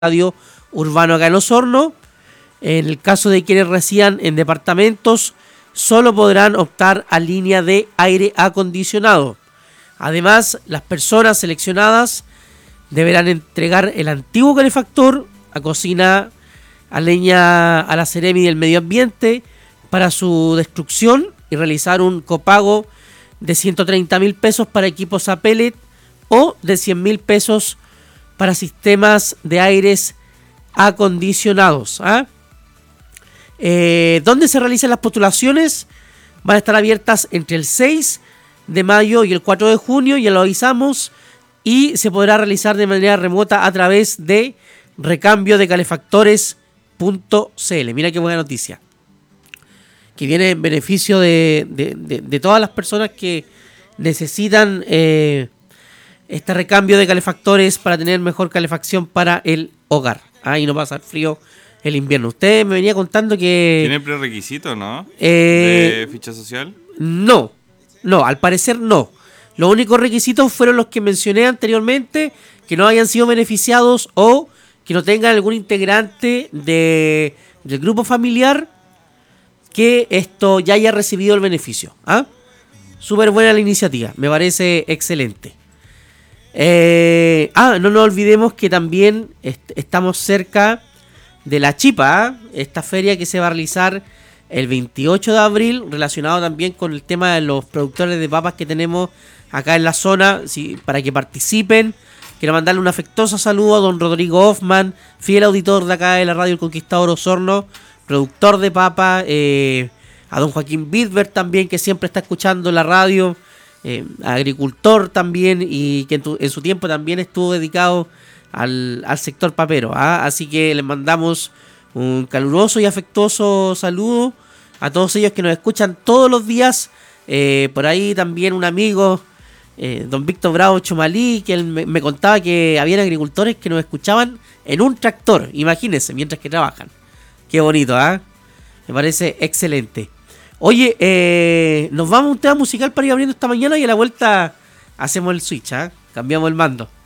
estadio urbano acá en Osorno. En el caso de quienes residan en departamentos, solo podrán optar a línea de aire acondicionado. Además, las personas seleccionadas deberán entregar el antiguo calefactor a cocina, a leña, a la Seremi del Medio Ambiente para su destrucción y realizar un copago de 130.000 pesos para equipos a pellet o de 100.000 pesos para sistemas de aires acondicionados. ¿Dónde se realizan las postulaciones? Van a estar abiertas entre el 6 de mayo y el 4 de junio, ya lo avisamos, y se podrá realizar de manera remota a través de recambiodecalefactores.cl. Mira qué buena noticia, que viene en beneficio de todas las personas que necesitan este recambio de calefactores para tener mejor calefacción para el hogar y no pasar frío el invierno. Usted me venía contando que... ¿Tiene prerequisitos, no? ¿De ficha social? No, al parecer no. Los únicos requisitos fueron los que mencioné anteriormente, que no hayan sido beneficiados o que no tengan algún integrante del grupo familiar que esto ya haya recibido el beneficio. Súper buena la iniciativa, me parece excelente. No nos olvidemos que también estamos cerca de la Chipa, esta feria que se va a realizar el 28 de abril, relacionado también con el tema de los productores de papas que tenemos acá en la zona, para que participen. Quiero mandarle un afectuoso saludo a don Rodrigo Hoffman, fiel auditor de acá de la radio El Conquistador Osorno, productor de papa, a don Joaquín Bidbert también, que siempre está escuchando la radio, agricultor también, y que en su tiempo también estuvo dedicado al sector papero. Así que les mandamos un caluroso y afectuoso saludo a todos ellos que nos escuchan todos los días. Por ahí también un amigo, don Víctor Bravo Chomalí, que él me contaba que habían agricultores que nos escuchaban en un tractor, imagínense, mientras que trabajan. Qué bonito, me parece excelente. Oye, nos vamos a un tema musical para ir abriendo esta mañana y a la vuelta hacemos el switch, cambiamos el mando.